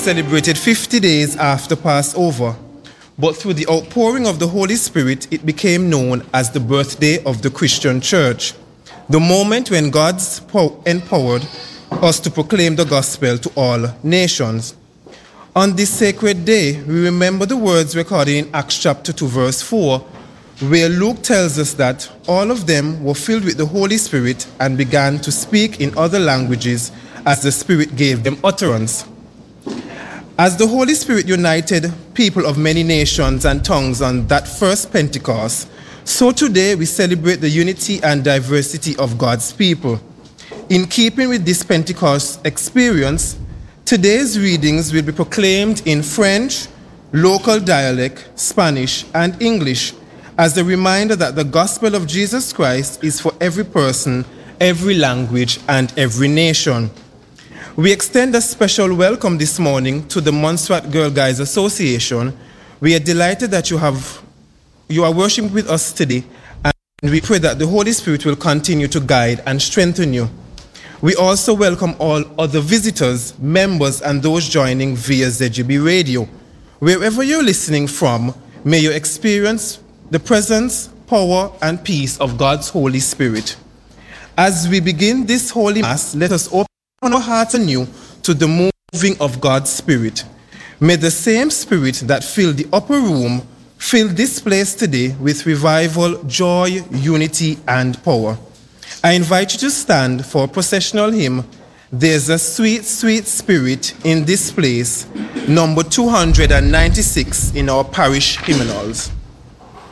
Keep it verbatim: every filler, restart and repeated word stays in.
celebrated fifty days after Passover, but through the outpouring of the Holy Spirit, it became known as the birthday of the Christian Church, the moment when God empowered us to proclaim the gospel to all nations. On this sacred day, we remember the words recorded in Acts chapter two, verse four, where Luke tells us that all of them were filled with the Holy Spirit and began to speak in other languages as the Spirit gave them utterance. As the Holy Spirit united people of many nations and tongues on that first Pentecost, so today we celebrate the unity and diversity of God's people. In keeping with this Pentecost experience, today's readings will be proclaimed in French, local dialect, Spanish, and English as a reminder that the gospel of Jesus Christ is for every person, every language, and every nation. We extend a special welcome this morning to the Montserrat Girl Guides Association. We are delighted that you have you are worshiping with us today, and we pray that the Holy Spirit will continue to guide and strengthen you. We also welcome all other visitors, members, and those joining via Z G B Radio. Wherever you're listening from, may you experience the presence, power, and peace of God's Holy Spirit. As we begin this Holy Mass, let us open our hearts anew to the moving of God's Spirit. May the same Spirit that filled the upper room fill this place today with revival, joy, unity, and power. I invite you to stand for a processional hymn, There's a Sweet, Sweet Spirit in This Place, number two hundred ninety-six in our parish hymnals.